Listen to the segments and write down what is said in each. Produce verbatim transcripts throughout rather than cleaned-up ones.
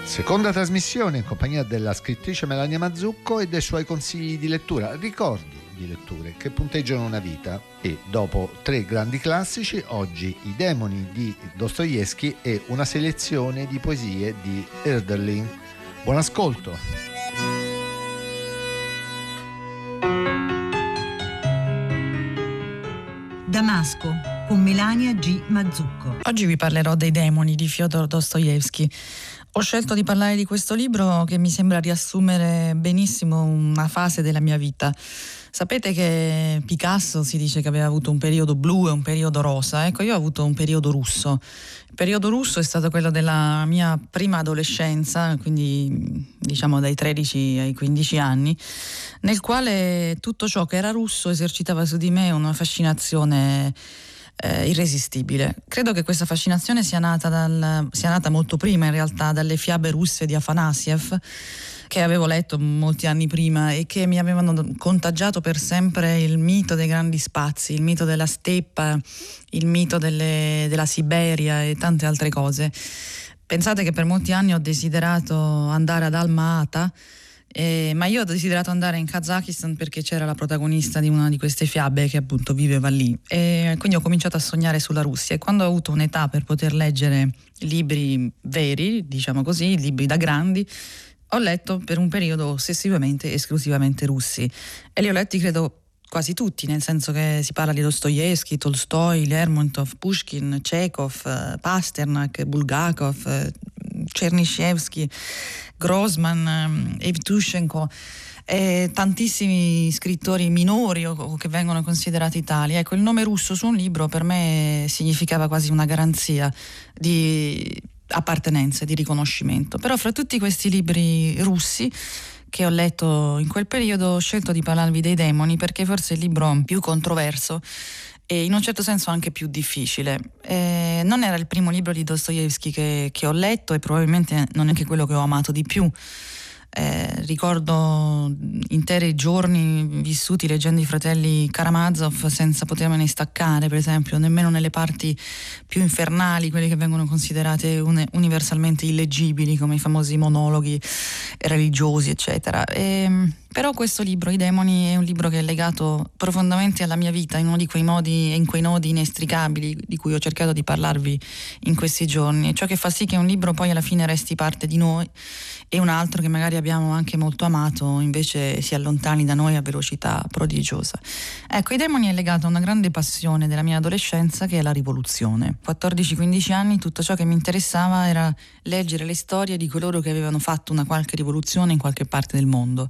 Seconda trasmissione in compagnia della scrittrice Melania Mazzucco e dei suoi consigli di lettura, ricordi di letture che punteggiano una vita. E dopo tre grandi classici, oggi I demoni di Dostoevskij e una selezione di poesie di Hölderlin. Buon ascolto. Damasco con Melania G. Mazzucco. Oggi vi parlerò dei demoni di Fyodor Dostoevskij. Ho scelto di parlare di questo libro che mi sembra riassumere benissimo una fase della mia vita. Sapete che Picasso si dice che aveva avuto un periodo blu e un periodo rosa. Ecco, io ho avuto un periodo russo. Il periodo russo è stato quello della mia prima adolescenza, quindi diciamo dai tredici ai quindici anni, nel quale tutto ciò che era russo esercitava su di me una fascinazione Eh, irresistibile. Credo che questa fascinazione sia nata, dal, sia nata molto prima in realtà dalle fiabe russe di Afanassiev, che avevo letto molti anni prima e che mi avevano contagiato per sempre il mito dei grandi spazi, il mito della steppa, il mito delle, della Siberia e tante altre cose. Pensate che per molti anni ho desiderato andare ad Alma-Ata, Eh, ma io ho desiderato andare in Kazakistan perché c'era la protagonista di una di queste fiabe che appunto viveva lì, e quindi ho cominciato a sognare sulla Russia. E quando ho avuto un'età per poter leggere libri veri, diciamo così, libri da grandi, ho letto per un periodo ossessivamente esclusivamente russi, e li ho letti credo quasi tutti, nel senso che si parla di Dostoevskij, Tolstoi, Lermontov, Pushkin, Chekhov, Pasternak, Bulgakov, Chernyshevsky, Grossman, Evtushenko e tantissimi scrittori minori o, o che vengono considerati tali. Ecco, il nome russo su un libro per me significava quasi una garanzia di appartenenza, di riconoscimento. Però fra tutti questi libri russi che ho letto in quel periodo ho scelto di parlarvi dei demoni perché forse è il libro più controverso e in un certo senso anche più difficile. Eh, non era il primo libro di Dostoevskij che, che ho letto e probabilmente non è anche quello che ho amato di più. Eh, ricordo interi giorni vissuti leggendo i fratelli Karamazov senza potermene staccare, per esempio, nemmeno nelle parti più infernali, quelle che vengono considerate un- universalmente illeggibili, come i famosi monologhi religiosi, eccetera. E, però questo libro, I demoni, è un libro che è legato profondamente alla mia vita in uno di quei modi e in quei nodi inestricabili di cui ho cercato di parlarvi in questi giorni, ciò che fa sì che un libro poi alla fine resti parte di noi e un altro che magari abbiamo anche molto amato invece si allontani da noi a velocità prodigiosa. Ecco, I demoni è legato a una grande passione della mia adolescenza, che è la rivoluzione. quattordici quindici anni, tutto ciò che mi interessava era leggere le storie di coloro che avevano fatto una qualche rivoluzione in qualche parte del mondo,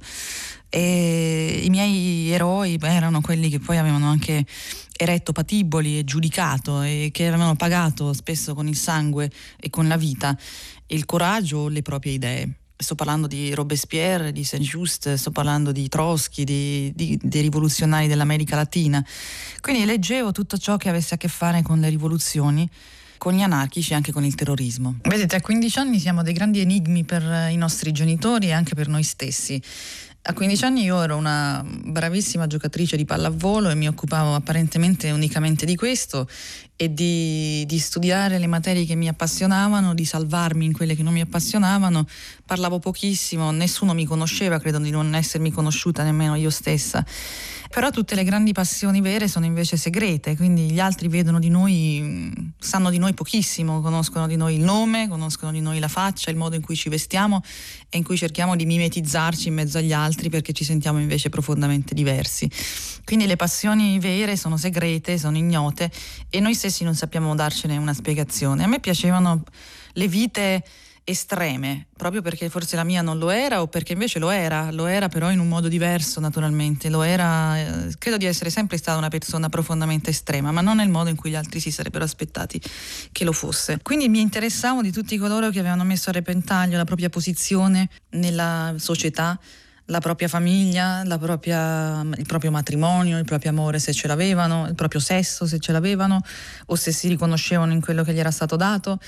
e i miei eroi erano quelli che poi avevano anche eretto patiboli e giudicato e che avevano pagato spesso con il sangue e con la vita il coraggio o le proprie idee. Sto parlando di Robespierre, di Saint-Just, sto parlando di Trotsky, di, di, dei rivoluzionari dell'America Latina. Quindi leggevo tutto ciò che avesse a che fare con le rivoluzioni, con gli anarchici e anche con il terrorismo. Vedete, a quindici anni siamo dei grandi enigmi per i nostri genitori e anche per noi stessi. A quindici anni io ero una bravissima giocatrice di pallavolo e mi occupavo apparentemente unicamente di questo e di, di studiare le materie che mi appassionavano, di salvarmi in quelle che non mi appassionavano. Parlavo pochissimo, nessuno mi conosceva, credo di non essermi conosciuta nemmeno io stessa. Però tutte le grandi passioni vere sono invece segrete, quindi gli altri vedono di noi, sanno di noi pochissimo, conoscono di noi il nome, conoscono di noi la faccia, il modo in cui ci vestiamo e in cui cerchiamo di mimetizzarci in mezzo agli altri perché ci sentiamo invece profondamente diversi. Quindi le passioni vere sono segrete, sono ignote e noi stessi non sappiamo darcene una spiegazione. A me piacevano le vite estreme, proprio perché forse la mia non lo era o perché invece lo era, lo era però in un modo diverso naturalmente, lo era, eh, credo di essere sempre stata una persona profondamente estrema, ma non nel modo in cui gli altri si sarebbero aspettati che lo fosse. Quindi mi interessavo di tutti coloro che avevano messo a repentaglio la propria posizione nella società, la propria famiglia, la propria, il proprio matrimonio, il proprio amore se ce l'avevano, il proprio sesso se ce l'avevano o se si riconoscevano in quello che gli era stato dato.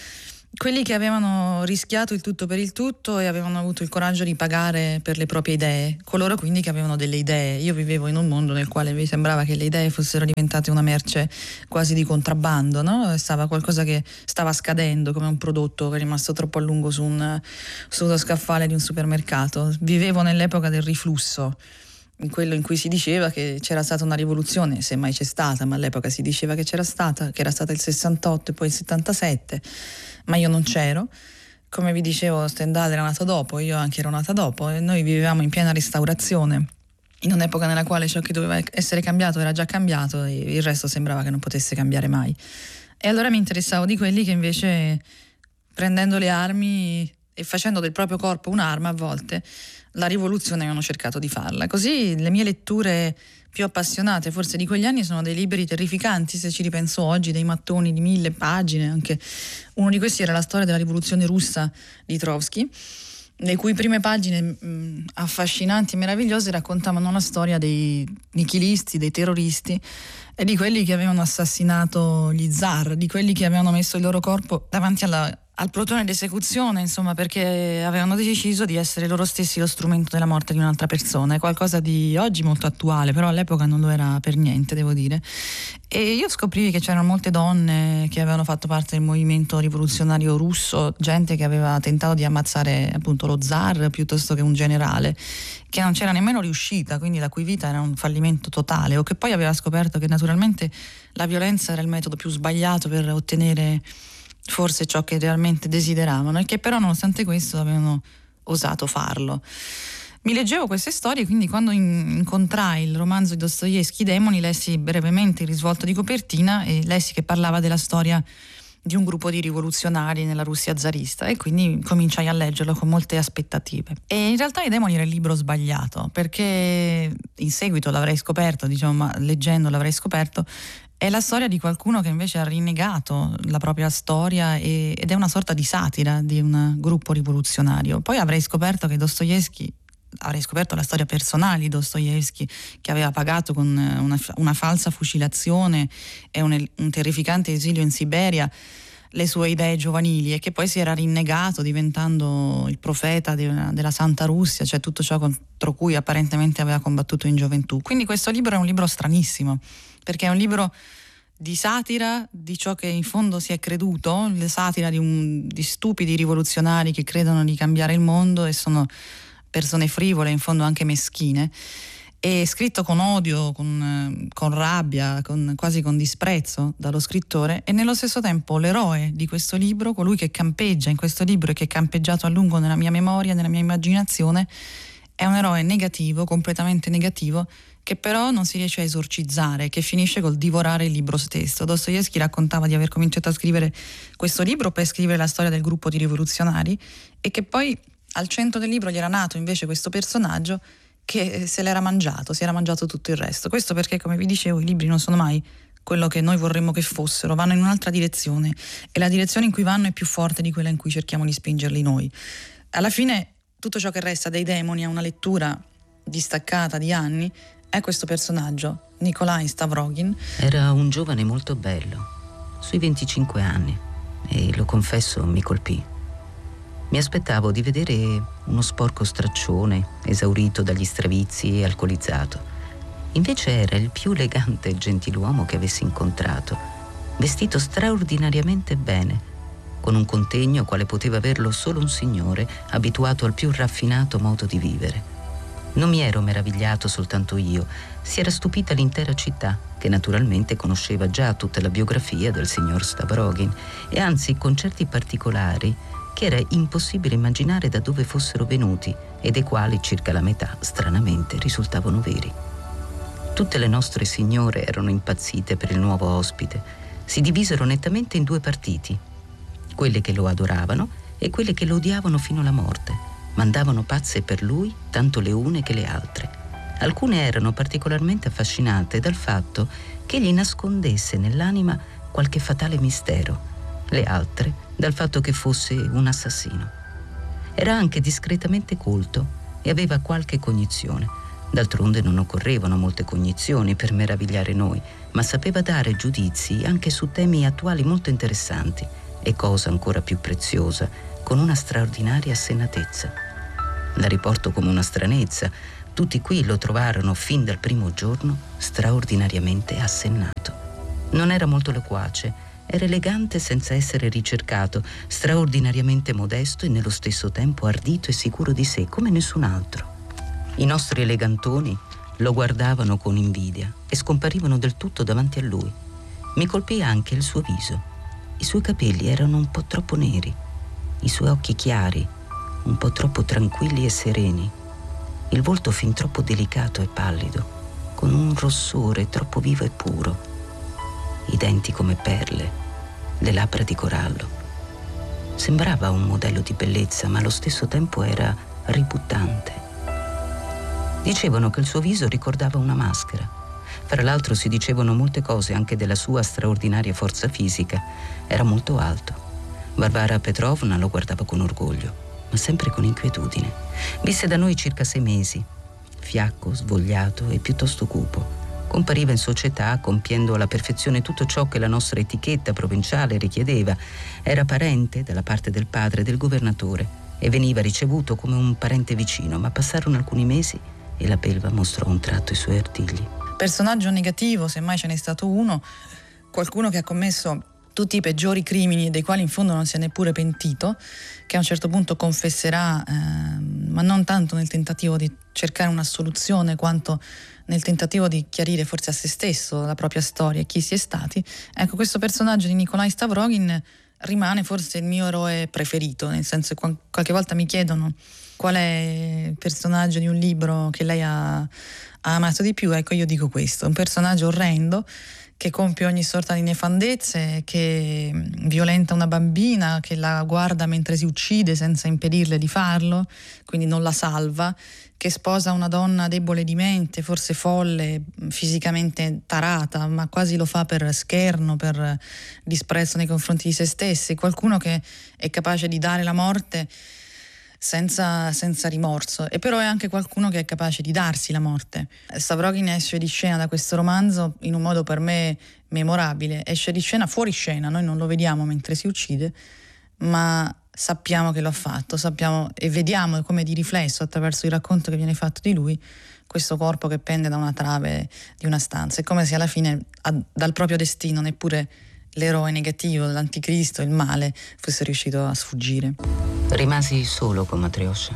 quelli che avevano rischiato il tutto per il tutto e avevano avuto il coraggio di pagare per le proprie idee, coloro quindi che avevano delle idee. Io vivevo in un mondo nel quale mi sembrava che le idee fossero diventate una merce quasi di contrabbando, no? Stava qualcosa che stava scadendo, come un prodotto che è rimasto troppo a lungo su un, sullo scaffale di un supermercato. Vivevo nell'epoca del riflusso, in quello in cui si diceva che c'era stata una rivoluzione, se mai c'è stata, ma all'epoca si diceva che c'era stata, che era stata il sessantotto e poi il settantasette, ma io non c'ero. Come vi dicevo, Stendhal era nato dopo, io anche ero nata dopo, e noi vivevamo in piena restaurazione, in un'epoca nella quale ciò che doveva essere cambiato era già cambiato e il resto sembrava che non potesse cambiare mai. E allora mi interessavo di quelli che invece, prendendo le armi e facendo del proprio corpo un'arma a volte, la rivoluzione avevano cercato di farla. Così le mie letture più appassionate forse di quegli anni sono dei libri terrificanti, se ci ripenso oggi, dei mattoni di mille pagine. Anche uno di questi era la storia della rivoluzione russa di Trotsky, le cui prime pagine mh, affascinanti e meravigliose raccontavano la storia dei nichilisti, dei terroristi e di quelli che avevano assassinato gli zar, di quelli che avevano messo il loro corpo davanti alla al plotone d'esecuzione, insomma, perché avevano deciso di essere loro stessi lo strumento della morte di un'altra persona. È qualcosa di oggi molto attuale, però all'epoca non lo era per niente, devo dire. E io scoprì che c'erano molte donne che avevano fatto parte del movimento rivoluzionario russo, gente che aveva tentato di ammazzare appunto lo zar piuttosto che un generale, che non c'era nemmeno riuscita, quindi la cui vita era un fallimento totale, o che poi aveva scoperto che naturalmente la violenza era il metodo più sbagliato per ottenere forse ciò che realmente desideravano, e che però nonostante questo avevano osato farlo. Mi leggevo queste storie, quindi quando in- incontrai il romanzo di Dostoevskij, Demoni, lessi brevemente il risvolto di copertina e lessi che parlava della storia di un gruppo di rivoluzionari nella Russia zarista, e quindi cominciai a leggerlo con molte aspettative. E in realtà I Demoni era il libro sbagliato, perché in seguito l'avrei scoperto, diciamo, ma leggendo l'avrei scoperto, è la storia di qualcuno che invece ha rinnegato la propria storia e, ed è una sorta di satira di un gruppo rivoluzionario. Poi avrei scoperto che Dostoevskij, avrei scoperto la storia personale di Dostoevskij, che aveva pagato con una, una falsa fucilazione e un, un terrificante esilio in Siberia le sue idee giovanili, e che poi si era rinnegato diventando il profeta de, della Santa Russia, cioè tutto ciò contro cui apparentemente aveva combattuto in gioventù. Quindi questo libro è un libro stranissimo, perché è un libro di satira di ciò che in fondo si è creduto, la satira di, un, di stupidi rivoluzionari che credono di cambiare il mondo e sono persone frivole, in fondo anche meschine, e scritto con odio, con, con rabbia, con, quasi con disprezzo dallo scrittore. E nello stesso tempo l'eroe di questo libro, colui che campeggia in questo libro e che è campeggiato a lungo nella mia memoria, nella mia immaginazione, è un eroe negativo, completamente negativo, che però non si riesce a esorcizzare, che finisce col divorare il libro stesso. Dostoevskij raccontava di aver cominciato a scrivere questo libro per scrivere la storia del gruppo di rivoluzionari, e che poi al centro del libro gli era nato invece questo personaggio che se l'era mangiato, si era mangiato tutto il resto. Questo perché, come vi dicevo, i libri non sono mai quello che noi vorremmo che fossero, vanno in un'altra direzione, e la direzione in cui vanno è più forte di quella in cui cerchiamo di spingerli noi. Alla fine tutto ciò che resta dei Demoni a una lettura distaccata di anni è questo personaggio, Nikolai Stavrogin. Era un giovane molto bello, sui venticinque anni, e lo confesso mi colpì. Mi aspettavo di vedere uno sporco straccione, esaurito dagli stravizi e alcolizzato. Invece era il più elegante gentiluomo che avessi incontrato, vestito straordinariamente bene, con un contegno quale poteva averlo solo un signore abituato al più raffinato modo di vivere. Non mi ero meravigliato soltanto io, si era stupita l'intera città, che naturalmente conosceva già tutta la biografia del signor Stavrogin, e anzi con certi particolari che era impossibile immaginare da dove fossero venuti e dei quali circa la metà, stranamente, risultavano veri. Tutte le nostre signore erano impazzite per il nuovo ospite. Si divisero nettamente in due partiti, quelle che lo adoravano e quelle che lo odiavano fino alla morte. Mandavano pazze per lui tanto le une che le altre. Alcune erano particolarmente affascinate dal fatto che egli nascondesse nell'anima qualche fatale mistero, le altre dal fatto che fosse un assassino. Era anche discretamente colto e aveva qualche cognizione. D'altronde non occorrevano molte cognizioni per meravigliare noi, ma sapeva dare giudizi anche su temi attuali molto interessanti, e, cosa ancora più preziosa, con una straordinaria assennatezza. La riporto come una stranezza. Tutti qui lo trovarono fin dal primo giorno straordinariamente assennato. Non era molto loquace, era elegante senza essere ricercato, straordinariamente modesto e nello stesso tempo ardito e sicuro di sé come nessun altro. I nostri elegantoni lo guardavano con invidia e scomparivano del tutto davanti a lui. Mi colpì anche il suo viso. I suoi capelli erano un po' troppo neri, i suoi occhi chiari, un po' troppo tranquilli e sereni, il volto fin troppo delicato e pallido, con un rossore troppo vivo e puro, i denti come perle, le labbra di corallo. Sembrava un modello di bellezza, ma allo stesso tempo era ributtante. Dicevano che il suo viso ricordava una maschera. Fra l'altro si dicevano molte cose anche della sua straordinaria forza fisica. Era molto alto. Varvara Petrovna lo guardava con orgoglio, ma sempre con inquietudine. Visse da noi circa sei mesi, fiacco, svogliato e piuttosto cupo. Compariva in società compiendo alla perfezione tutto ciò che la nostra etichetta provinciale richiedeva. Era parente, dalla parte del padre, del governatore e veniva ricevuto come un parente vicino, ma passarono alcuni mesi e la belva mostrò un tratto i suoi artigli. Personaggio negativo, se mai ce n'è stato uno, qualcuno che ha commesso tutti i peggiori crimini dei quali in fondo non si è neppure pentito, che a un certo punto confesserà, eh, ma non tanto nel tentativo di cercare una soluzione quanto nel tentativo di chiarire forse a se stesso la propria storia e chi si è stati. Ecco, questo personaggio di Nikolai Stavrogin rimane forse il mio eroe preferito, nel senso che qualche volta mi chiedono qual è il personaggio di un libro che lei ha, ha amato di più. Ecco, io dico questo, un personaggio orrendo che compie ogni sorta di nefandezze, che violenta una bambina, che la guarda mentre si uccide senza impedirle di farlo, quindi non la salva, che sposa una donna debole di mente, forse folle, fisicamente tarata, ma quasi lo fa per scherno, per disprezzo nei confronti di se stessi, qualcuno che è capace di dare la morte senza, senza rimorso, e però è anche qualcuno che è capace di darsi la morte. Stavrogin esce di scena da questo romanzo in un modo per me memorabile, esce di scena fuori scena, noi non lo vediamo mentre si uccide, ma sappiamo che lo ha fatto, sappiamo e vediamo come di riflesso attraverso il racconto che viene fatto di lui questo corpo che pende da una trave di una stanza. È come se alla fine a, dal proprio destino neppure l'eroe negativo, l'anticristo, il male fosse riuscito a sfuggire. Rimasi solo con Matryoshka.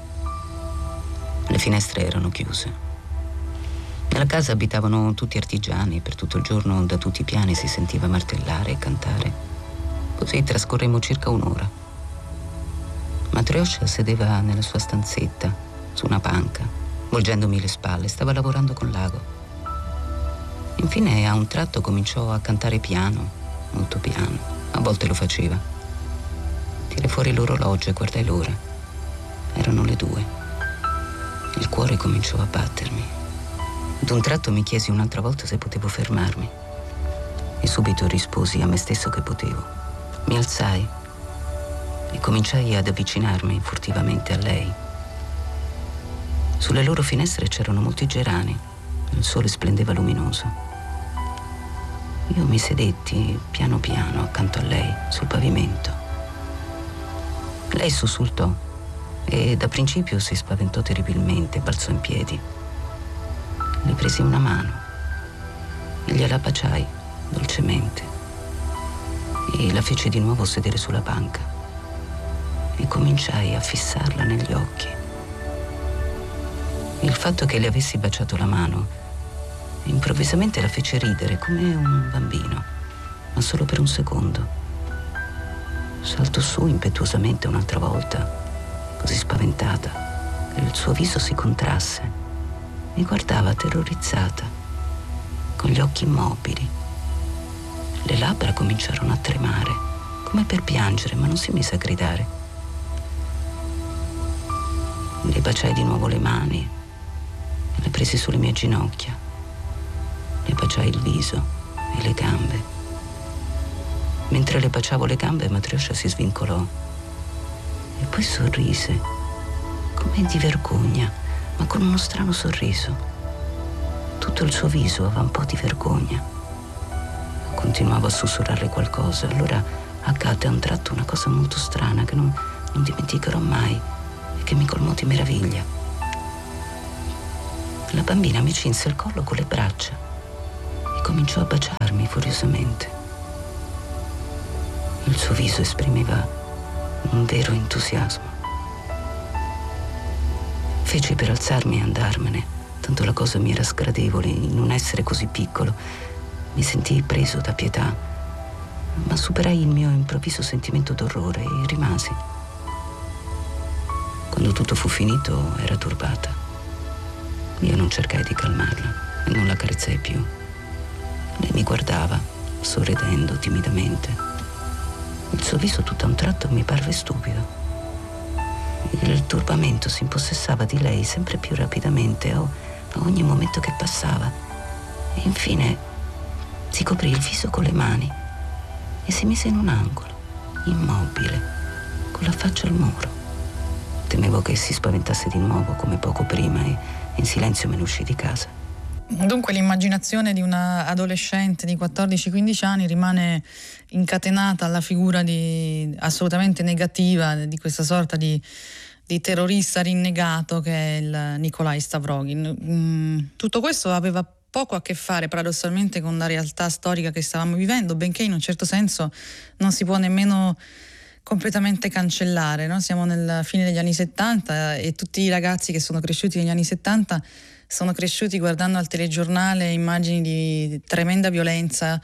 Le finestre erano chiuse. Nella casa abitavano tutti artigiani, per tutto il giorno da tutti i piani si sentiva martellare e cantare. Così trascorremmo circa un'ora. Matryoshka sedeva nella sua stanzetta, su una panca, volgendomi le spalle, stava lavorando con l'ago. Infine a un tratto cominciò a cantare piano, molto piano, a volte lo faceva. Tirai fuori l'orologio e guardai l'ora. Erano le due. Il cuore cominciò a battermi. Ad un tratto mi chiesi un'altra volta se potevo fermarmi e subito risposi a me stesso che potevo. Mi alzai e cominciai ad avvicinarmi furtivamente a lei. Sulle loro finestre c'erano molti gerani, il sole splendeva luminoso. Io mi sedetti piano piano accanto a lei, sul pavimento. Lei sussultò e da principio si spaventò terribilmente, balzò in piedi. Le presi una mano e gliela baciai dolcemente e la feci di nuovo sedere sulla panca e cominciai a fissarla negli occhi. Il fatto che le avessi baciato la mano improvvisamente la fece ridere come un bambino, ma solo per un secondo. Saltò su impetuosamente un'altra volta, così spaventata che il suo viso si contrasse. Mi guardava terrorizzata, con gli occhi immobili. Le labbra cominciarono a tremare, come per piangere, ma non si mise a gridare. Le baciai di nuovo le mani, le presi sulle mie ginocchia. Le baciai il viso e le gambe. Mentre le baciavo le gambe, Matryoshka si svincolò e poi sorrise, come di vergogna, ma con uno strano sorriso. Tutto il suo viso aveva un po' di vergogna. Continuavo a sussurrarle qualcosa, allora accadde a un tratto una cosa molto strana che non, non dimenticherò mai e che mi colmò di meraviglia. La bambina mi cinse il collo con le braccia e cominciò a baciarmi furiosamente. Il suo viso esprimeva un vero entusiasmo. Feci per alzarmi e andarmene, tanto la cosa mi era sgradevole in un essere così piccolo. Mi sentii preso da pietà, ma superai il mio improvviso sentimento d'orrore e rimasi. Quando tutto fu finito era turbata. Io non cercai di calmarla e non la carezzai più. Lei mi guardava, sorridendo timidamente. Il suo viso tutto a un tratto mi parve stupido. Il turbamento si impossessava di lei sempre più rapidamente a, a ogni momento che passava. E infine si coprì il viso con le mani e si mise in un angolo, immobile, con la faccia al muro. Temevo che si spaventasse di nuovo come poco prima e in silenzio me ne uscì di casa. Dunque l'immaginazione di una adolescente di quattordici quindici anni rimane incatenata alla figura di, assolutamente negativa di questa sorta di, di terrorista rinnegato che è il Nikolai Stavrogin. Mm, tutto questo aveva poco a che fare paradossalmente con la realtà storica che stavamo vivendo, benché in un certo senso non si può nemmeno completamente cancellare, no? Siamo nella fine degli anni settanta e tutti i ragazzi che sono cresciuti negli anni settanta sono cresciuti guardando al telegiornale immagini di tremenda violenza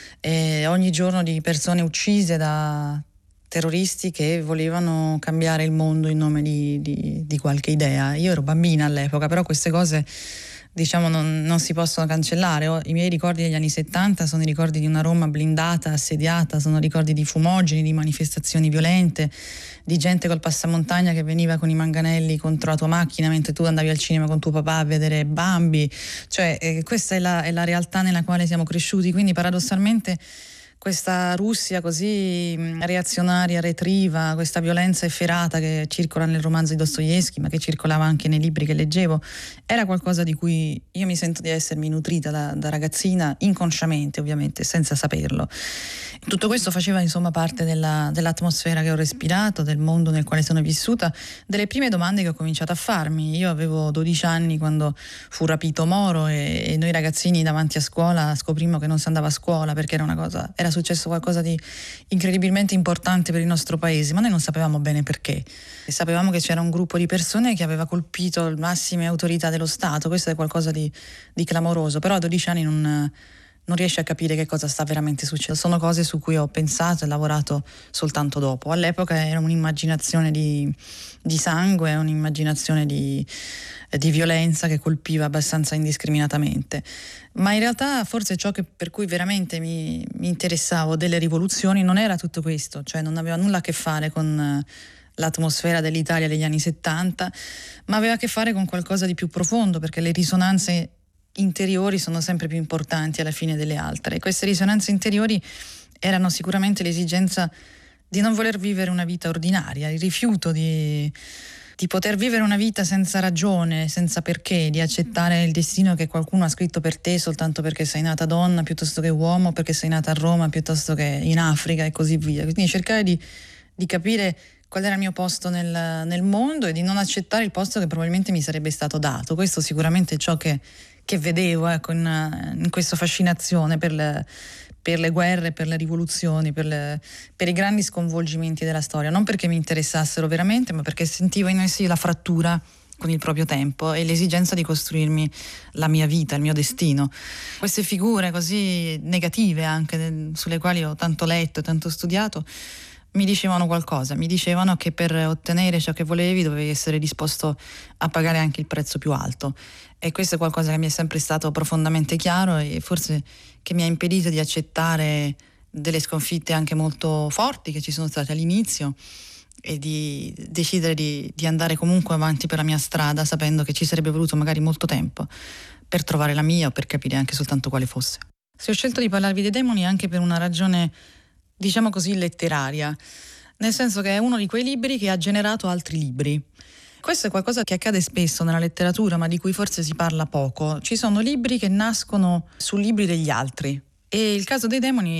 e ogni giorno di persone uccise da terroristi che volevano cambiare il mondo in nome di, di, di qualche idea. Io ero bambina all'epoca, però queste cose diciamo non, non si possono cancellare. I miei ricordi degli anni settanta sono i ricordi di una Roma blindata, assediata, sono ricordi di fumogeni, di manifestazioni violente, di gente col passamontagna che veniva con i manganelli contro la tua macchina mentre tu andavi al cinema con tuo papà a vedere Bambi. Cioè eh, questa è la, è la realtà nella quale siamo cresciuti, quindi paradossalmente questa Russia così reazionaria, retriva, questa violenza efferata che circola nel romanzo di Dostoevskij, ma che circolava anche nei libri che leggevo, era qualcosa di cui io mi sento di essermi nutrita da, da ragazzina, inconsciamente ovviamente, senza saperlo. Tutto questo faceva insomma parte della, dell'atmosfera che ho respirato, del mondo nel quale sono vissuta, delle prime domande che ho cominciato a farmi. Io avevo dodici anni quando fu rapito Moro e, e noi ragazzini davanti a scuola scoprimmo che non si andava a scuola perché era una cosa, era successo qualcosa di incredibilmente importante per il nostro paese, ma noi non sapevamo bene perché. E sapevamo che c'era un gruppo di persone che aveva colpito le massime autorità dello Stato. Questo è qualcosa di, di clamoroso, però a dodici anni non... non riesci a capire che cosa sta veramente succedendo. Sono cose su cui ho pensato e lavorato soltanto dopo. All'epoca era un'immaginazione di, di sangue, un'immaginazione di, di violenza che colpiva abbastanza indiscriminatamente. Ma in realtà forse ciò che, per cui veramente mi, mi interessavo delle rivoluzioni non era tutto questo, cioè non aveva nulla a che fare con l'atmosfera dell'Italia degli anni settanta, ma aveva a che fare con qualcosa di più profondo, perché le risonanze interiori sono sempre più importanti alla fine delle altre. E queste risonanze interiori erano sicuramente l'esigenza di non voler vivere una vita ordinaria, il rifiuto di, di poter vivere una vita senza ragione, senza perché, di accettare il destino che qualcuno ha scritto per te soltanto perché sei nata donna piuttosto che uomo, perché sei nata a Roma piuttosto che in Africa e così via. Quindi cercare di, di capire qual era il mio posto nel, nel mondo e di non accettare il posto che probabilmente mi sarebbe stato dato. Questo sicuramente è ciò che che vedevo ecco, in, in questa fascinazione per le, per le guerre, per le rivoluzioni, per, le, per i grandi sconvolgimenti della storia, non perché mi interessassero veramente, ma perché sentivo in essi la frattura con il proprio tempo e l'esigenza di costruirmi la mia vita, il mio destino. Queste figure così negative anche, sulle quali ho tanto letto e tanto studiato, mi dicevano qualcosa, mi dicevano che per ottenere ciò che volevi dovevi essere disposto a pagare anche il prezzo più alto, e questo è qualcosa che mi è sempre stato profondamente chiaro e forse che mi ha impedito di accettare delle sconfitte anche molto forti che ci sono state all'inizio e di decidere di, di andare comunque avanti per la mia strada, sapendo che ci sarebbe voluto magari molto tempo per trovare la mia o per capire anche soltanto quale fosse. Se ho scelto di parlarvi dei demoni anche per una ragione, diciamo così, letteraria, nel senso che è uno di quei libri che ha generato altri libri. Questo è qualcosa che accade spesso nella letteratura, ma di cui forse si parla poco. Ci sono libri che nascono su libri degli altri, e il caso dei demoni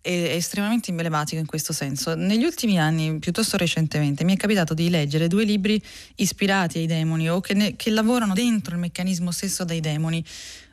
è estremamente emblematico in questo senso. Negli ultimi anni, piuttosto recentemente, mi è capitato di leggere due libri ispirati ai demoni o che, ne, che lavorano dentro il meccanismo stesso dei demoni.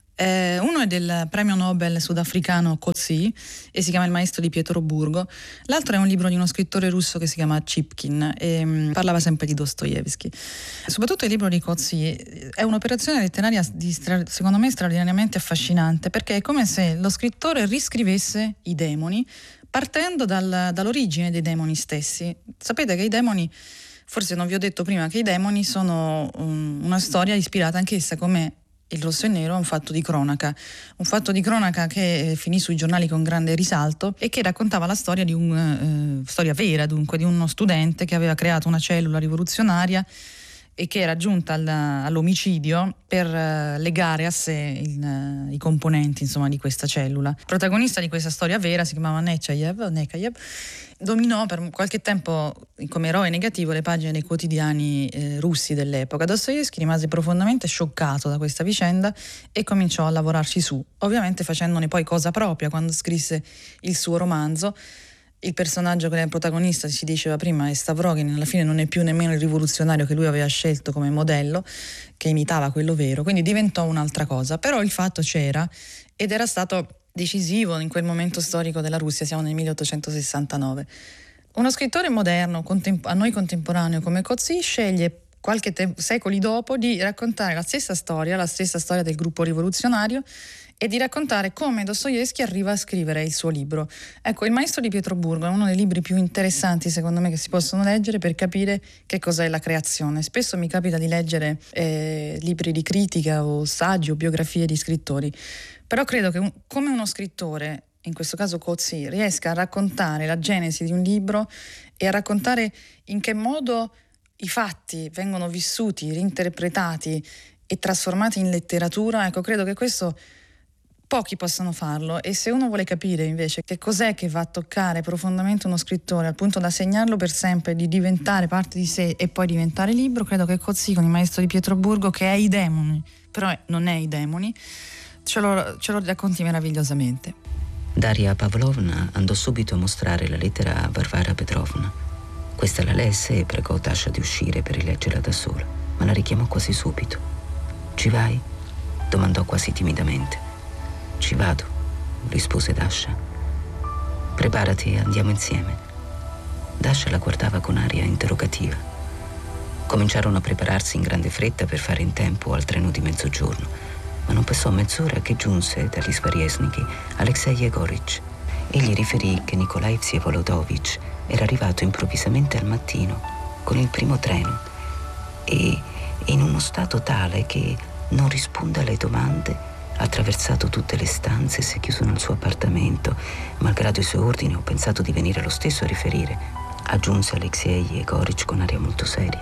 Eh, uno è del premio Nobel sudafricano Coetzee e si chiama Il maestro di Pietroburgo. L'altro è un libro di uno scrittore russo che si chiama Chipkin e um, parlava sempre di Dostoevskij. Soprattutto il libro di Coetzee è un'operazione letteraria di stra- secondo me straordinariamente affascinante, perché è come se lo scrittore riscrivesse i demoni partendo dal, dall'origine dei demoni stessi. Sapete che i demoni, forse non vi ho detto prima, che i demoni sono um, una storia ispirata anch'essa, come Il rosso e nero, è un fatto di cronaca, un fatto di cronaca che finì sui giornali con grande risalto e che raccontava la storia di un, eh, storia vera dunque, di uno studente che aveva creato una cellula rivoluzionaria e che era giunta al, all'omicidio per uh, legare a sé il, uh, i componenti, insomma, di questa cellula. Il protagonista di questa storia vera si chiamava Nechayev, Nechayev dominò per qualche tempo come eroe negativo le pagine dei quotidiani eh, russi dell'epoca. Dostoevskij rimase profondamente scioccato da questa vicenda e cominciò a lavorarci su, ovviamente facendone poi cosa propria quando scrisse il suo romanzo. Il personaggio che era il protagonista, si diceva prima, è Stavrogin, alla fine non è più nemmeno il rivoluzionario che lui aveva scelto come modello, che imitava quello vero, quindi diventò un'altra cosa. Però il fatto c'era ed era stato decisivo in quel momento storico della Russia, siamo nel milleottocentosessantanove. Uno scrittore moderno, contem- a noi contemporaneo come Coetzee, sceglie qualche te- secoli dopo di raccontare la stessa storia, la stessa storia del gruppo rivoluzionario, e di raccontare come Dostoevskij arriva a scrivere il suo libro. Ecco, Il maestro di Pietroburgo è uno dei libri più interessanti, secondo me, che si possono leggere per capire che cos'è la creazione. Spesso mi capita di leggere eh, libri di critica o saggi o biografie di scrittori, però credo che un, come uno scrittore, in questo caso Coetzee, riesca a raccontare la genesi di un libro e a raccontare in che modo i fatti vengono vissuti, reinterpretati e trasformati in letteratura, ecco, credo che questo pochi possono farlo. E se uno vuole capire invece che cos'è che va a toccare profondamente uno scrittore al punto da segnarlo per sempre, di diventare parte di sé e poi diventare libro, credo che Coetzee con Il maestro di Pietroburgo, che è i demoni, però non è i demoni, ce lo, ce lo racconti meravigliosamente. Daria Pavlovna andò subito a mostrare la lettera a Varvara Petrovna. Questa la lesse e pregò Dasha di uscire per rileggerla da sola, ma la richiamò quasi subito. «Ci vai?» domandò quasi timidamente. «Ci vado», rispose Dasha. «Preparati e andiamo insieme». Dasha la guardava con aria interrogativa. Cominciarono a prepararsi in grande fretta per fare in tempo al treno di mezzogiorno, ma non passò mezz'ora che giunse dagli Svariesniki Alexei Yegorich. Egli riferì che Nikolai Vsevolodovich era arrivato improvvisamente al mattino con il primo treno e in uno stato tale che non risponde alle domande. Ha attraversato tutte le stanze e si è chiuso nel suo appartamento. Malgrado i suoi ordini, ho pensato di venire lo stesso a riferire, aggiunse Alexei Yegorich con aria molto seria.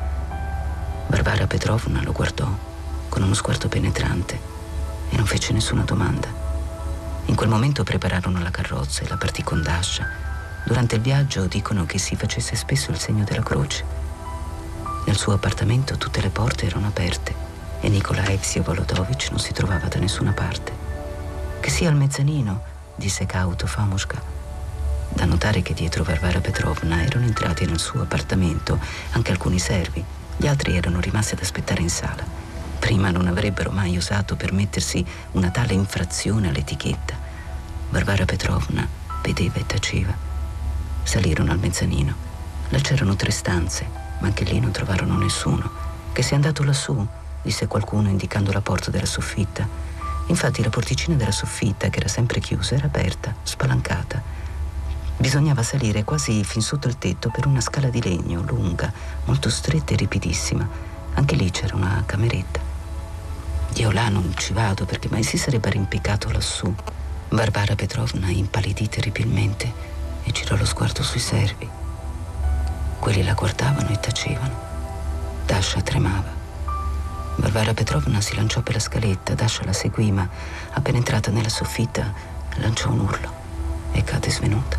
Varvara Petrovna lo guardò con uno sguardo penetrante e non fece nessuna domanda. In quel momento prepararono la carrozza e la partì con Dasha. Durante il viaggio dicono che si facesse spesso il segno della croce. Nel suo appartamento tutte le porte erano aperte e Nikolai Vsevolodovich non si trovava da nessuna parte. «Che sia al mezzanino», disse cauto Famushka. Da notare che dietro Varvara Petrovna erano entrati nel suo appartamento anche alcuni servi. Gli altri erano rimasti ad aspettare in sala. Prima non avrebbero mai osato permettersi una tale infrazione all'etichetta. Varvara Petrovna vedeva e taceva. Salirono al mezzanino. Là c'erano tre stanze, ma anche lì non trovarono nessuno. «Che sia andato lassù», disse qualcuno indicando la porta della soffitta. Infatti la porticina della soffitta, che era sempre chiusa, era aperta, spalancata. Bisognava salire quasi fin sotto il tetto per una scala di legno lunga, molto stretta e ripidissima. Anche lì c'era una cameretta. «Io là non ci vado perché mai si sarebbe arrampicato lassù». Varvara Petrovna impallidì terribilmente e girò lo sguardo sui servi. Quelli la guardavano e tacevano. Dasha tremava. Varvara Petrovna si lanciò per la scaletta, Dasha la seguì, ma appena entrata nella soffitta lanciò un urlo e cadde svenuta.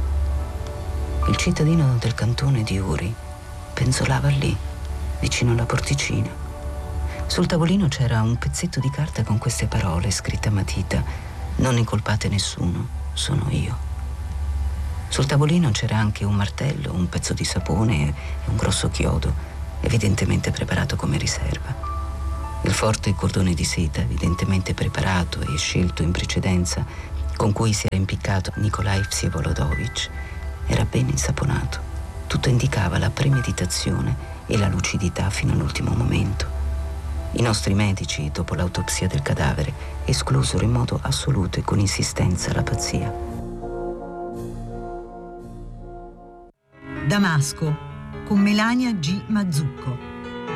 Il cittadino del cantone di Uri penzolava lì, vicino alla porticina. Sul tavolino c'era un pezzetto di carta con queste parole scritte a matita: «Non incolpate nessuno, sono io». Sul tavolino c'era anche un martello, un pezzo di sapone e un grosso chiodo, evidentemente preparato come riserva. Il forte cordone di seta, evidentemente preparato e scelto in precedenza, con cui si era impiccato Nikolai Vsevolodovich, era ben insaponato. Tutto indicava la premeditazione e la lucidità fino all'ultimo momento. I nostri medici, dopo l'autopsia del cadavere, esclusero in modo assoluto e con insistenza la pazzia. Damasco, con Melania G. Mazzucco.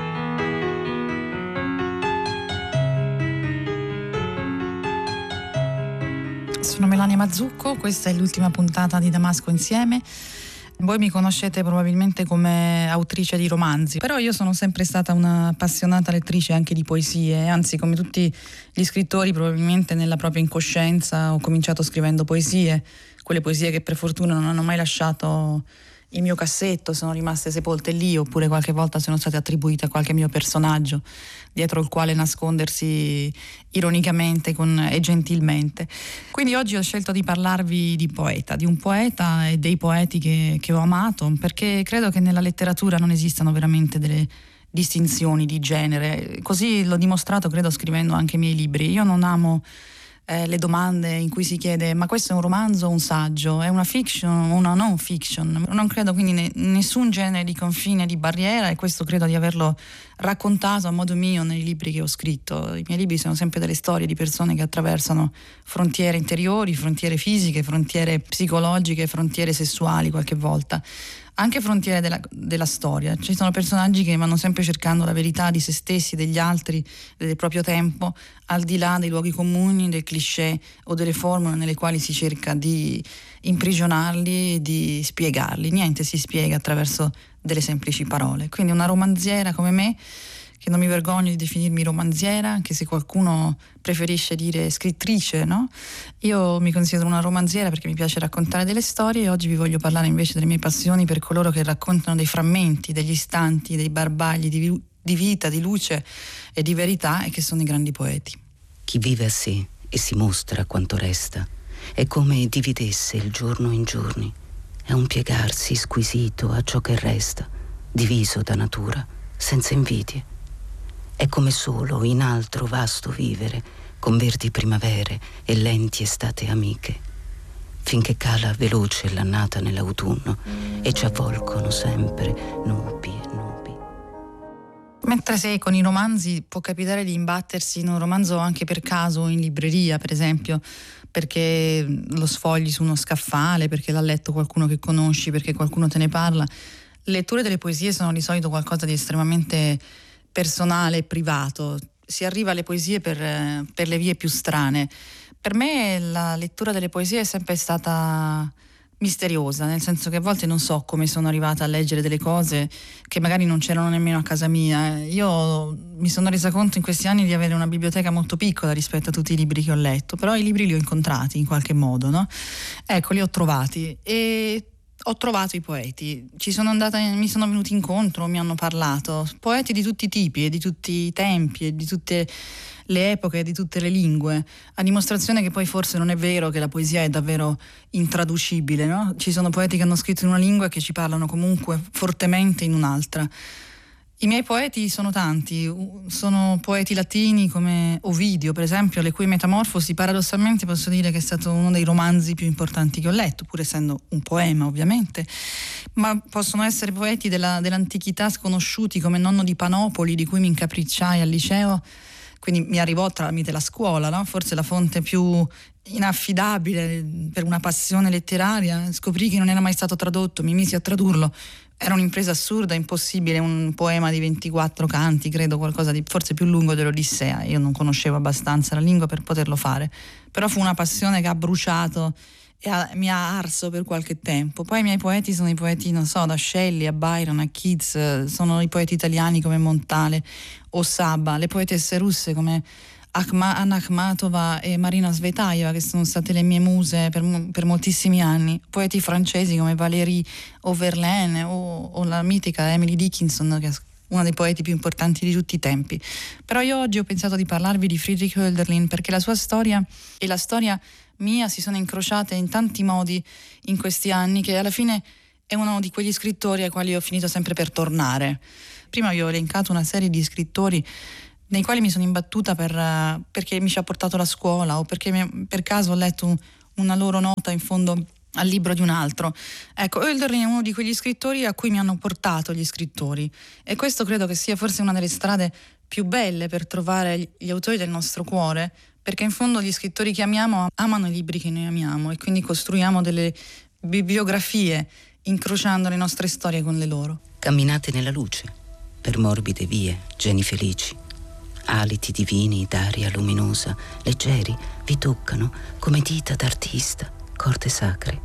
Sono Melania Mazzucco, questa è l'ultima puntata di Damasco Insieme. Voi mi conoscete probabilmente come autrice di romanzi, però io sono sempre stata una appassionata lettrice anche di poesie, anzi come tutti gli scrittori probabilmente nella propria incoscienza ho cominciato scrivendo poesie, quelle poesie che per fortuna non hanno mai lasciato il mio cassetto, sono rimaste sepolte lì, oppure qualche volta sono state attribuite a qualche mio personaggio dietro il quale nascondersi ironicamente con, e gentilmente. Quindi oggi ho scelto di parlarvi di poeta, di un poeta e dei poeti che, che ho amato, perché credo che nella letteratura non esistano veramente delle distinzioni di genere. Così l'ho dimostrato, credo, scrivendo anche i miei libri. Io non amo Eh, le domande in cui si chiede ma questo è un romanzo o un saggio, è una fiction o una non fiction. Non credo quindi ne, nessun genere di confine, di barriera, e questo credo di averlo raccontato a modo mio nei libri che ho scritto. I miei libri sono sempre delle storie di persone che attraversano frontiere interiori, frontiere fisiche, frontiere psicologiche, frontiere sessuali qualche volta, anche frontiere della, della storia. Ci sono personaggi che vanno sempre cercando la verità di se stessi, degli altri, del proprio tempo, al di là dei luoghi comuni, del cliché o delle formule nelle quali si cerca di imprigionarli e di spiegarli. Niente si spiega attraverso delle semplici parole. Quindi una romanziera come me, che non mi vergogno di definirmi romanziera, anche se qualcuno preferisce dire scrittrice, no? Io mi considero una romanziera perché mi piace raccontare delle storie, e oggi vi voglio parlare invece delle mie passioni per coloro che raccontano dei frammenti, degli istanti, dei barbagli di, di vita, di luce e di verità, e che sono i grandi poeti. Chi vive a sé e si mostra quanto resta, è come dividesse il giorno in giorni, è un piegarsi squisito a ciò che resta, diviso da natura, senza invidie. È come solo in altro vasto vivere, con verdi primavere e lenti estate amiche, finché cala veloce l'annata nell'autunno e ci avvolgono sempre nubi e nubi. Mentre se con i romanzi può capitare di imbattersi in un romanzo anche per caso in libreria, per esempio, perché lo sfogli su uno scaffale, perché l'ha letto qualcuno che conosci, perché qualcuno te ne parla, le letture delle poesie sono di solito qualcosa di estremamente personale e privato. Si arriva alle poesie per, per le vie più strane. Per me la lettura delle poesie è sempre stata misteriosa, nel senso che a volte non so come sono arrivata a leggere delle cose che magari non c'erano nemmeno a casa mia. Io mi sono resa conto in questi anni di avere una biblioteca molto piccola rispetto a tutti i libri che ho letto, però i libri li ho incontrati in qualche modo, no? Ecco, li ho trovati e ho trovato i poeti, ci sono andata, mi sono venuti incontro, mi hanno parlato, poeti di tutti i tipi e di tutti i tempi e di tutte le epoche e di tutte le lingue, a dimostrazione che poi forse non è vero che la poesia è davvero intraducibile, no? Ci sono poeti che hanno scritto in una lingua e che ci parlano comunque fortemente in un'altra. I miei poeti sono tanti, sono poeti latini come Ovidio, per esempio, le cui Metamorfosi paradossalmente posso dire che è stato uno dei romanzi più importanti che ho letto, pur essendo un poema ovviamente, ma possono essere poeti della, dell'antichità sconosciuti come Nonno di Panopoli, di cui mi incapricciai al liceo, quindi mi arrivò tramite la scuola, no? Forse la fonte più inaffidabile per una passione letteraria. Scoprì che non era mai stato tradotto, mi misi a tradurlo. Era un'impresa assurda, impossibile, un poema di ventiquattro canti, credo, qualcosa di forse più lungo dell'Odissea. Io non conoscevo abbastanza la lingua per poterlo fare, però fu una passione che ha bruciato e ha, mi ha arso per qualche tempo. Poi i miei poeti sono i poeti, non so, da Shelley a Byron a Keats, sono i poeti italiani come Montale o Saba, le poetesse russe come Akhma, Anna Akhmatova e Marina Svetaeva, che sono state le mie muse per, per moltissimi anni, poeti francesi come Valéry o Verlaine o, o la mitica Emily Dickinson, che è una dei poeti più importanti di tutti i tempi. Però io oggi ho pensato di parlarvi di Friedrich Hölderlin perché la sua storia è la storia mia si sono incrociate in tanti modi in questi anni, che alla fine è uno di quegli scrittori ai quali ho finito sempre per tornare. Prima vi ho elencato una serie di scrittori nei quali mi sono imbattuta per, perché mi ci ha portato la scuola o perché mi, per caso ho letto un, una loro nota in fondo al libro di un altro. Ecco, Hölderlin è uno di quegli scrittori a cui mi hanno portato gli scrittori, e questo credo che sia forse una delle strade più belle per trovare gli autori del nostro cuore, perché in fondo gli scrittori che amiamo amano i libri che noi amiamo, e quindi costruiamo delle bibliografie incrociando le nostre storie con le loro. Camminate nella luce, per morbide vie, geni felici, aliti divini d'aria luminosa, leggeri, vi toccano come dita d'artista, corde sacre.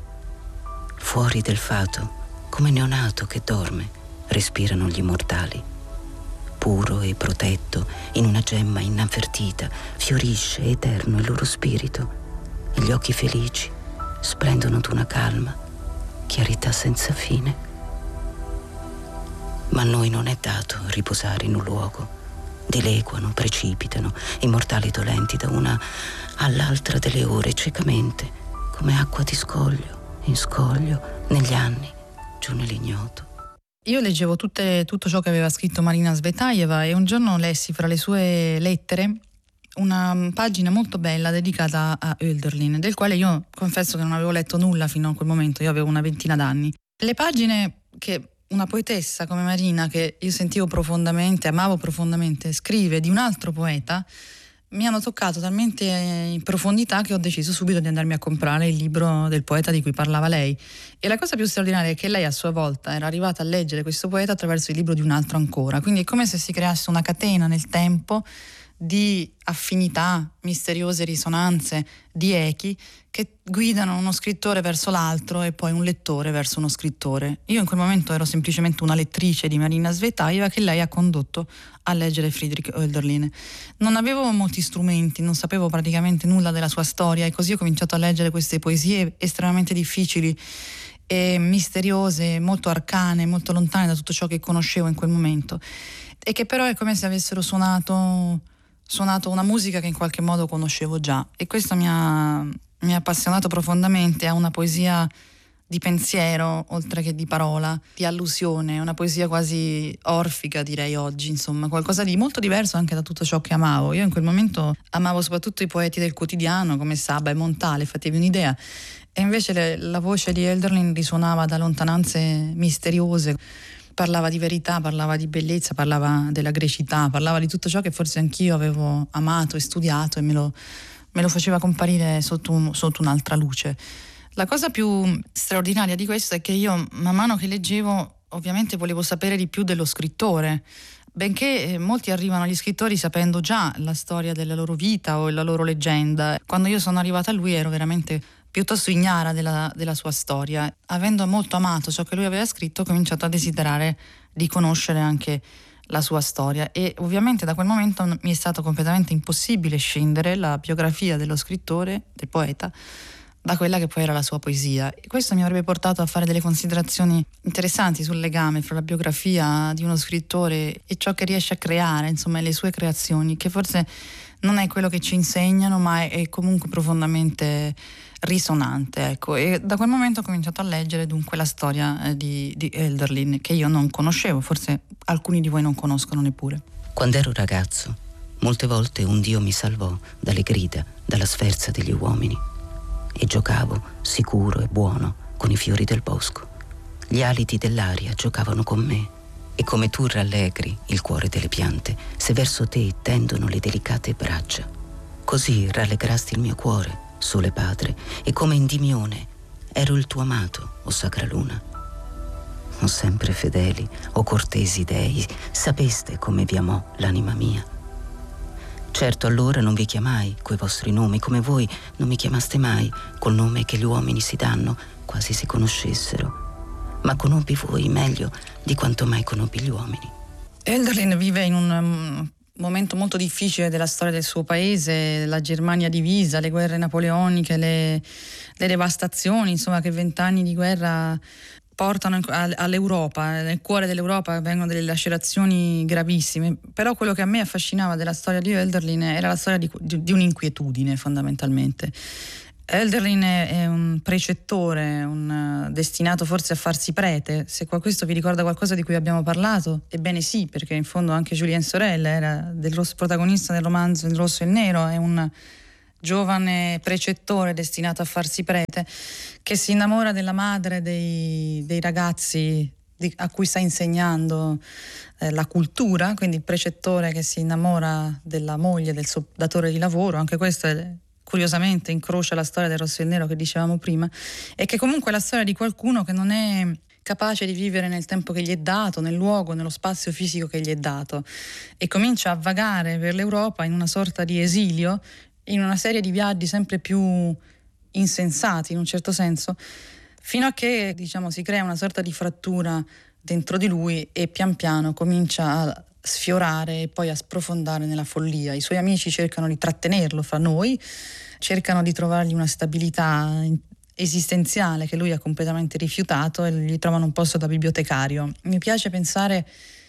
Fuori del fato, come neonato che dorme, respirano gli immortali. Puro e protetto, in una gemma inavvertita, fiorisce eterno il loro spirito, e gli occhi felici splendono d'una calma, chiarità senza fine. Ma a noi non è dato riposare in un luogo. Dileguano, precipitano, immortali dolenti da una all'altra delle ore, ciecamente, come acqua di scoglio in scoglio, negli anni, giù nell'ignoto. Io leggevo tutte, tutto ciò che aveva scritto Marina Svetaeva, e un giorno lessi fra le sue lettere una pagina molto bella dedicata a Hölderlin, del quale io confesso che non avevo letto nulla fino a quel momento. Io avevo una ventina d'anni. Le pagine che una poetessa come Marina, che io sentivo profondamente, amavo profondamente, scrive di un altro poeta, mi hanno toccato talmente in profondità che ho deciso subito di andarmi a comprare il libro del poeta di cui parlava lei. E la cosa più straordinaria è che lei a sua volta era arrivata a leggere questo poeta attraverso il libro di un altro ancora, quindi è come se si creasse una catena nel tempo di affinità, misteriose risonanze, di echi che guidano uno scrittore verso l'altro e poi un lettore verso uno scrittore. Io in quel momento ero semplicemente una lettrice di Marina Svetaeva che lei ha condotto a leggere Friedrich Hölderlin. Non avevo molti strumenti, non sapevo praticamente nulla della sua storia, e così ho cominciato a leggere queste poesie estremamente difficili e misteriose, molto arcane, molto lontane da tutto ciò che conoscevo in quel momento, e che però è come se avessero suonato suonato una musica che in qualche modo conoscevo già, e questo mi ha, mi ha appassionato profondamente. Ha una poesia di pensiero oltre che di parola, di allusione, una poesia quasi orfica, direi oggi, insomma, qualcosa di molto diverso anche da tutto ciò che amavo. Io in quel momento amavo soprattutto i poeti del quotidiano come Saba e Montale, fatevi un'idea, e invece le, la voce di Hölderlin risuonava da lontananze misteriose. Parlava di verità, parlava di bellezza, parlava della grecità, parlava di tutto ciò che forse anch'io avevo amato e studiato, e me lo, me lo faceva comparire sotto, un, sotto un'altra luce. La cosa più straordinaria di questo è che io, man mano che leggevo, ovviamente volevo sapere di più dello scrittore, benché molti arrivano agli scrittori sapendo già la storia della loro vita o la loro leggenda. Quando io sono arrivata a lui ero veramente piuttosto ignara della, della sua storia. Avendo molto amato ciò che lui aveva scritto, ho cominciato a desiderare di conoscere anche la sua storia, e ovviamente da quel momento mi è stato completamente impossibile scindere la biografia dello scrittore, del poeta, da quella che poi era la sua poesia. E questo mi avrebbe portato a fare delle considerazioni interessanti sul legame fra la biografia di uno scrittore e ciò che riesce a creare, insomma, le sue creazioni, che forse non è quello che ci insegnano, ma è comunque profondamente risonante, ecco. E da quel momento ho cominciato a leggere dunque la storia eh, di, di Hölderlin, che io non conoscevo, forse alcuni di voi non conoscono neppure. Quando ero ragazzo, molte volte un Dio mi salvò dalle grida, dalla sferza degli uomini, e giocavo, sicuro e buono, con i fiori del bosco. Gli aliti dell'aria giocavano con me, e come tu rallegri il cuore delle piante, se verso te tendono le delicate braccia, così rallegrasti il mio cuore, Sole Padre, e come Endimione ero il tuo amato, o Sacra Luna. O sempre fedeli, o cortesi dei, sapeste come vi amò l'anima mia. Certo, allora non vi chiamai coi vostri nomi, come voi non mi chiamaste mai col nome che gli uomini si danno, quasi si conoscessero, ma conobbi voi meglio di quanto mai conobbi gli uomini. Hölderlin vive in un um, momento molto difficile della storia del suo paese, la Germania divisa, le guerre napoleoniche, le, le devastazioni, insomma, che vent'anni di guerra portano all'Europa, nel cuore dell'Europa vengono delle lacerazioni gravissime, però quello che a me affascinava della storia di Hölderlin era la storia di, di, di un'inquietudine fondamentalmente. Hölderlin è un precettore, un destinato forse a farsi prete. Se questo vi ricorda qualcosa di cui abbiamo parlato, ebbene sì, perché in fondo anche Julien Sorel era del rosso, protagonista del romanzo Il rosso e il nero, è un giovane precettore destinato a farsi prete che si innamora della madre dei, dei ragazzi di, a cui sta insegnando eh, la cultura, quindi il precettore che si innamora della moglie del suo datore di lavoro. Anche questo è, curiosamente incrocia la storia del rosso e il nero che dicevamo prima, e che comunque è la storia di qualcuno che non è capace di vivere nel tempo che gli è dato, nel luogo, nello spazio fisico che gli è dato, e comincia a vagare per l'Europa in una sorta di esilio, in una serie di viaggi sempre più insensati in un certo senso, fino a che, diciamo, si crea una sorta di frattura dentro di lui e pian piano comincia a sfiorare e poi a sprofondare nella follia. I suoi amici cercano di trattenerlo fra noi, cercano di trovargli una stabilità esistenziale che lui ha completamente rifiutato, e gli trovano un posto da bibliotecario. Mi piace pensare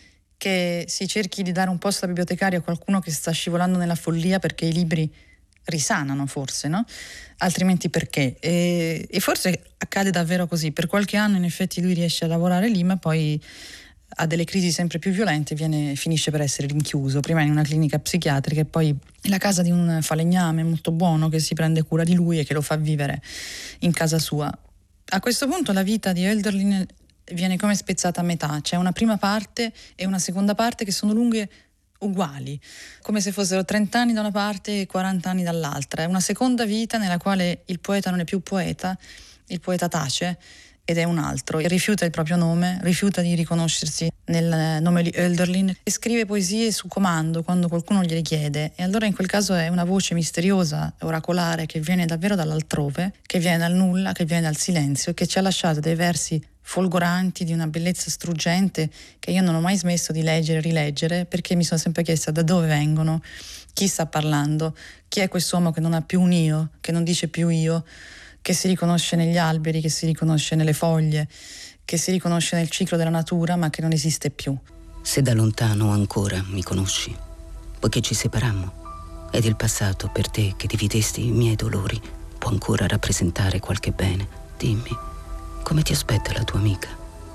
che si cerchi di dare un posto da bibliotecario a qualcuno che sta scivolando nella follia, perché i libri risanano forse, no? Altrimenti perché? E, e forse accade davvero così. Per qualche anno in effetti lui riesce a lavorare lì, ma poi ha delle crisi sempre più violente, viene, finisce per essere rinchiuso, prima in una clinica psichiatrica e poi nella casa di un falegname molto buono che si prende cura di lui e che lo fa vivere in casa sua. A questo punto la vita di Hölderlin viene come spezzata a metà, c'è una prima parte e una seconda parte che sono lunghe uguali, come se fossero trenta anni da una parte e quaranta anni dall'altra. È una seconda vita nella quale il poeta non è più poeta, il poeta tace ed è un altro, rifiuta il proprio nome, rifiuta di riconoscersi nel nome di Hölderlin e scrive poesie su comando quando qualcuno gliele chiede, e allora in quel caso è una voce misteriosa, oracolare, che viene davvero dall'altrove, che viene dal nulla, che viene dal silenzio e che ci ha lasciato dei versi folgoranti di una bellezza struggente che io non ho mai smesso di leggere e rileggere, perché mi sono sempre chiesta da dove vengono, chi sta parlando, chi è quest'uomo che non ha più un io, che non dice più io, che si riconosce negli alberi, che si riconosce nelle foglie, che si riconosce nel ciclo della natura, ma che non esiste più. Se da lontano ancora mi conosci, poiché ci separammo, ed il passato per te che dividesti i miei dolori può ancora rappresentare qualche bene, dimmi, come ti aspetta la tua amica?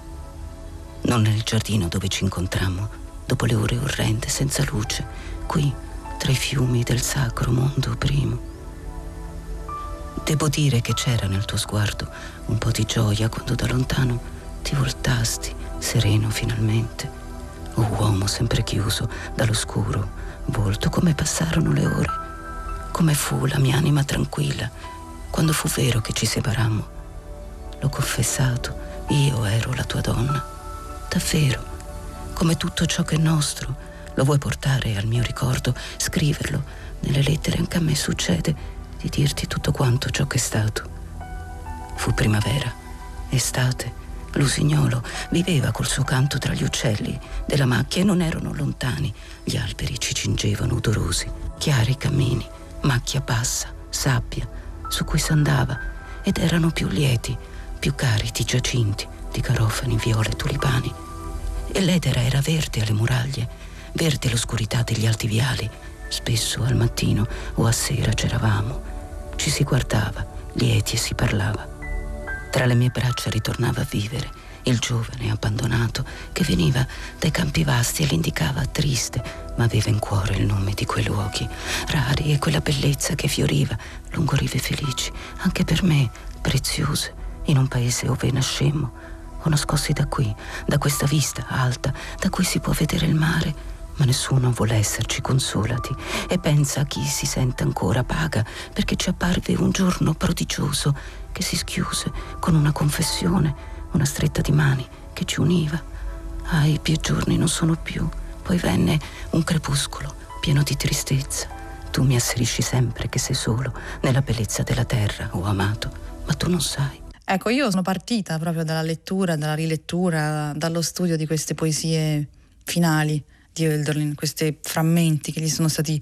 Non nel giardino dove ci incontrammo, dopo le ore orrende, senza luce, qui, tra i fiumi del sacro mondo primo. Devo dire che c'era nel tuo sguardo un po' di gioia quando da lontano ti voltasti, sereno finalmente. O uomo sempre chiuso dall'oscuro volto, come passarono le ore, come fu la mia anima tranquilla quando fu vero che ci separammo. L'ho confessato, io ero la tua donna, davvero, come tutto ciò che è nostro. Lo vuoi portare al mio ricordo, scriverlo nelle lettere? Anche a me succede di dirti tutto quanto ciò che è stato. Fu primavera, estate, l'usignolo viveva col suo canto tra gli uccelli della macchia e non erano lontani. Gli alberi ci cingevano odorosi, chiari cammini, macchia bassa, sabbia su cui s'andava, ed erano più lieti, più cari di giacinti, di garofani, viole, tulipani. E l'edera era verde alle muraglie, verde l'oscurità degli alti viali. Spesso al mattino o a sera c'eravamo, ci si guardava, lieti, e si parlava. Tra le mie braccia ritornava a vivere il giovane abbandonato che veniva dai campi vasti e l'indicava triste, ma aveva in cuore il nome di quei luoghi rari e quella bellezza che fioriva lungo rive felici, anche per me preziose, in un paese ove nascemmo, o nascosti da qui, da questa vista alta da cui si può vedere il mare. Ma nessuno vuole esserci consolati e pensa a chi si sente ancora paga, perché ci apparve un giorno prodigioso che si schiuse con una confessione, una stretta di mani che ci univa. Ah, i più giorni non sono più. Poi venne un crepuscolo pieno di tristezza. Tu mi asserisci sempre che sei solo nella bellezza della terra, oh amato, ma tu non sai. Ecco, io sono partita proprio dalla lettura, dalla rilettura, dallo studio di queste poesie finali di Hölderlin, questi frammenti che gli sono stati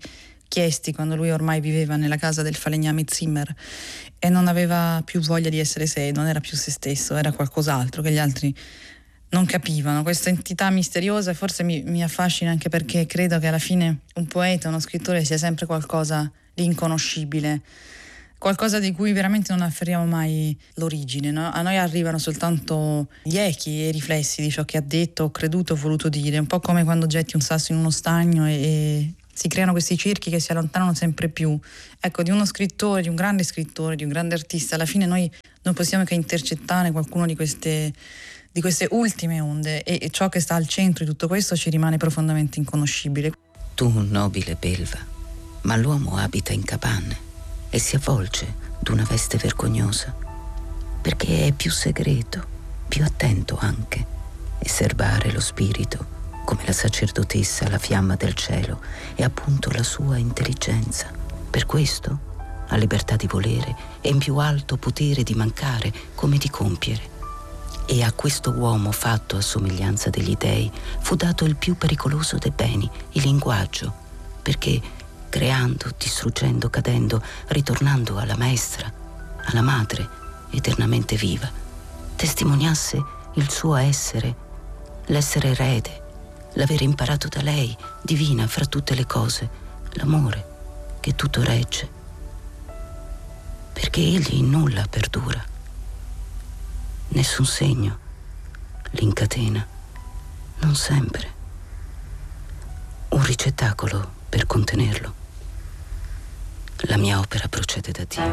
chiesti quando lui ormai viveva nella casa del falegname Zimmer e non aveva più voglia di essere sé, non era più se stesso, era qualcos'altro che gli altri non capivano. Questa entità misteriosa forse mi, mi affascina anche perché credo che alla fine un poeta, uno scrittore sia sempre qualcosa di inconoscibile, qualcosa di cui veramente non afferriamo mai l'origine, no? A noi arrivano soltanto gli echi e i riflessi di ciò che ha detto, creduto, voluto dire, un po' come quando getti un sasso in uno stagno e, e si creano questi cerchi che si allontanano sempre più. Ecco, di uno scrittore, di un grande scrittore, di un grande artista, alla fine noi non possiamo che intercettare qualcuno di queste, di queste ultime onde e, e ciò che sta al centro di tutto questo ci rimane profondamente inconoscibile. Tu, nobile belva, ma l'uomo abita in capanne e si avvolge d'una veste vergognosa, perché è più segreto, più attento anche, e serbare lo spirito, come la sacerdotessa la fiamma del cielo, è appunto la sua intelligenza. Per questo ha libertà di volere e in più alto potere di mancare come di compiere. E a questo uomo fatto a somiglianza degli dei fu dato il più pericoloso dei beni, il linguaggio, perché creando, distruggendo, cadendo, ritornando alla maestra, alla madre, eternamente viva, testimoniasse il suo essere, l'essere erede, l'aver imparato da lei, divina fra tutte le cose, l'amore che tutto regge, perché egli in nulla perdura, nessun segno l'incatena, non sempre, un ricettacolo per contenerlo. La mia opera procede da Dio.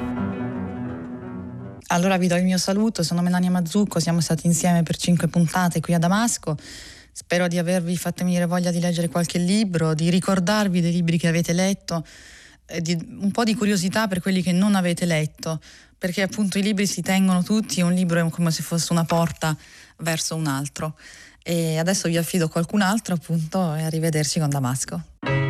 Allora vi do il mio saluto, sono Melania Mazzucco, siamo stati insieme per cinque puntate qui a Damasco. Spero di avervi fatto venire voglia di leggere qualche libro, di ricordarvi dei libri che avete letto, eh, di, un po' di curiosità per quelli che non avete letto, perché appunto i libri si tengono tutti, un libro è come se fosse una porta verso un altro. E adesso vi affido a qualcun altro appunto e arrivederci con Damasco.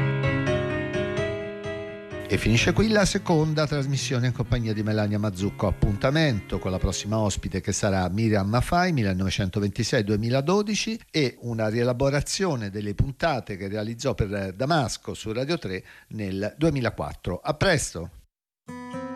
E finisce qui la seconda trasmissione in compagnia di Melania Mazzucco. Appuntamento con la prossima ospite che sarà Miriam Maffei, millenovecentoventisei duemiladodici, e una rielaborazione delle puntate che realizzò per Damasco su Radio tre nel duemilaquattro. A presto!